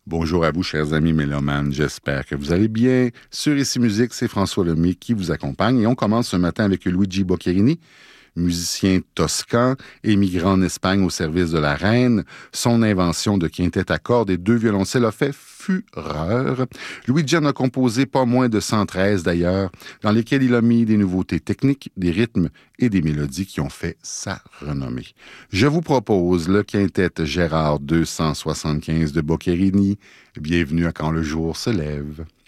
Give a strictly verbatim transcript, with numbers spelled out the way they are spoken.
Bonjour à vous, chers amis mélomanes. J'espère que vous allez bien. Sur Ici Musique, c'est François Lemay qui vous accompagne. Et on commence ce matin avec Luigi Boccherini, musicien toscan, émigrant en Espagne au service de la reine. Son invention de quintet à cordes et deux violoncelles a fait fureur. Luigi en a composé pas moins de cent treize d'ailleurs, dans lesquels il a mis des nouveautés techniques, des rythmes et des mélodies qui ont fait sa renommée. Je vous propose le quintet Gérard deux cent soixante-quinze de Boccherini. Bienvenue à Quand le jour se lève.